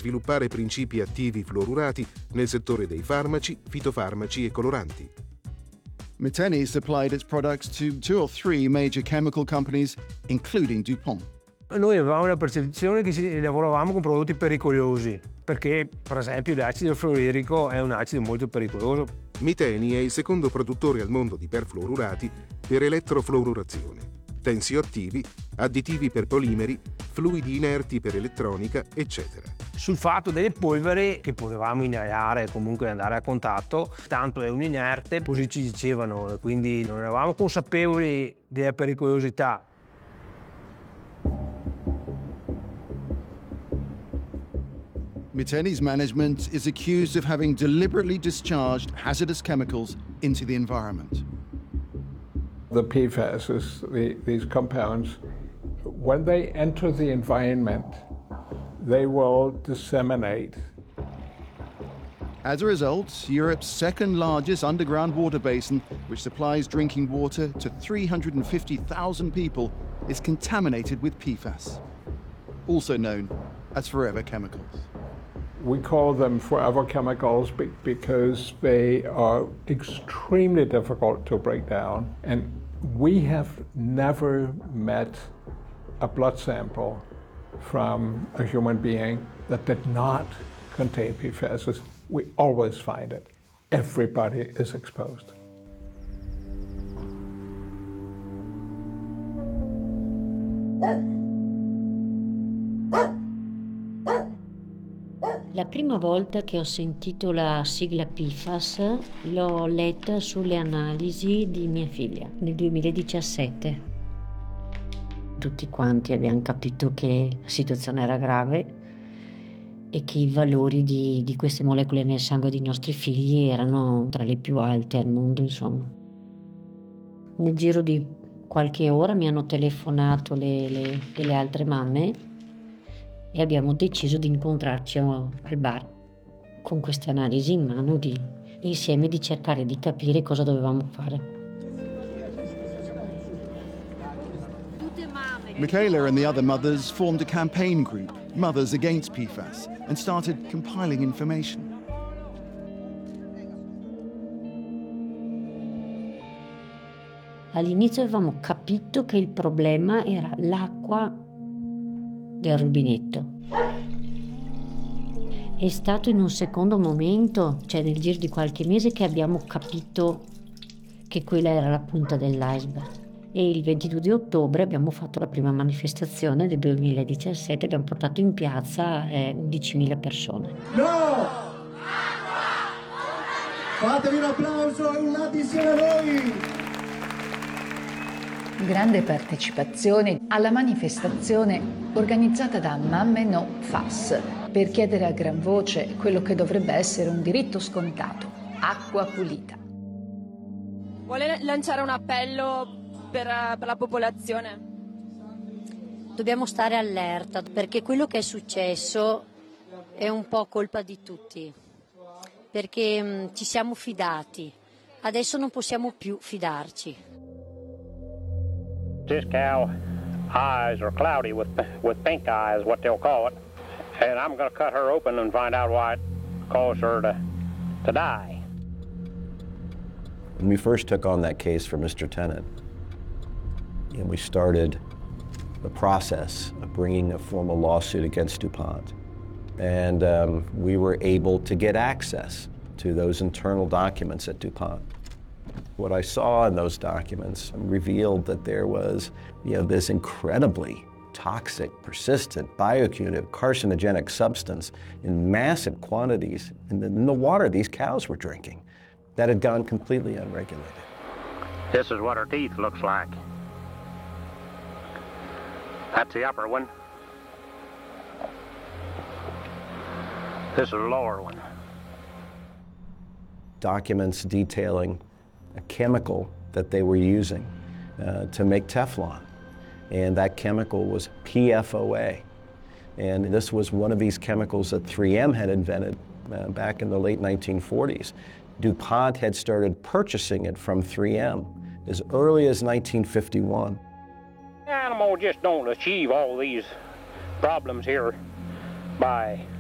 sviluppare principi attivi fluorurati nel settore dei farmaci, fitofarmaci e coloranti. Miteni supplied its products to 2 or 3 major chemical companies, including DuPont. Noi avevamo la percezione che lavoravamo con prodotti pericolosi, perché per esempio l'acido fluoririco è un acido molto pericoloso. Miteni è il secondo produttore al mondo di perfluorurati per elettrofluorurazione, tensioattivi, additivi per polimeri, fluidi inerti per elettronica, eccetera. Sul fatto delle polveri che potevamo inalare e comunque andare a contatto, tanto è un inerte, così ci dicevano, quindi non eravamo consapevoli della pericolosità. Miteni's management is accused of having deliberately discharged hazardous chemicals into the environment. The PFAS, these compounds, when they enter the environment, they will disseminate. As a result, Europe's second largest underground water basin, which supplies drinking water to 350,000 people, is contaminated with PFAS, also known as forever chemicals. We call them forever chemicals because they are extremely difficult to break down. And we have never met a blood sample from a human being that did not contain PFAS. We always find it. Everybody is exposed. La prima volta che ho sentito la sigla PFAS l'ho letta sulle analisi di mia figlia nel 2017. Tutti quanti abbiamo capito che la situazione era grave e che i valori di queste molecole nel sangue dei nostri figli erano tra le più alte al mondo, insomma. Nel giro di qualche ora mi hanno telefonato le altre mamme e abbiamo deciso di incontrarci al bar con queste analisi in mano insieme di cercare di capire cosa dovevamo fare. Michaela and the other mothers formed a campaign group, Mothers Against PFAS, and started compiling information. All'inizio avevamo capito che il problema era l'acqua del rubinetto. È stato in un secondo momento, cioè nel giro di qualche mese, che abbiamo capito che quella era la punta dell'iceberg. E il 22 di ottobre abbiamo fatto la prima manifestazione del 2017, abbiamo portato in piazza 11.000 persone. No! Fatevi un applauso e urlate insieme a voi! Grande partecipazione alla manifestazione organizzata da Mamme No FAS per chiedere a gran voce quello che dovrebbe essere un diritto scontato: acqua pulita. Vuole lanciare un appello per la popolazione? Dobbiamo stare allerta perché quello che è successo è un po' colpa di tutti, perché ci siamo fidati, adesso non possiamo più fidarci. This cow eyes are cloudy with pink eyes, what they'll call it, and I'm going to cut her open and find out why it caused her to die. When we first took on that case for Mr. Tennant, and we started the process of bringing a formal lawsuit against DuPont, and we were able to get access to those internal documents at DuPont. What I saw in those documents revealed that there was, this incredibly toxic, persistent, bioactive, carcinogenic substance in massive quantities in the water these cows were drinking that had gone completely unregulated. This is what her teeth looks like. That's the upper one. This is the lower one. Documents detailing a chemical that they were using to make Teflon. And that chemical was PFOA. And this was one of these chemicals that 3M had invented back in the late 1940s. DuPont had started purchasing it from 3M as early as 1951. Animals just don't achieve all these problems here by